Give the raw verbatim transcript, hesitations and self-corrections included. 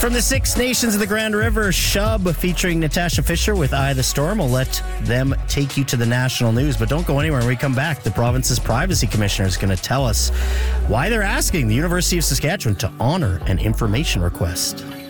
From the Six Nations of the Grand River, Shub featuring Natasha Fisher with Eye of the Storm will let them take you to the national news. But don't go anywhere. When we come back, the province's privacy commissioner is going to tell us why they're asking the University of Saskatchewan to honor an information request.